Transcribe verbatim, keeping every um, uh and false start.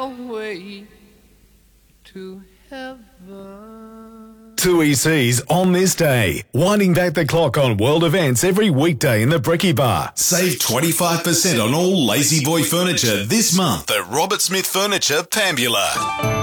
way to heaven. two E Cs on this day. Winding back the clock on world events every weekday in the Bricky Bar. Save twenty-five percent on all Lazy Boy furniture this month at Robert Smith Furniture, Pambula.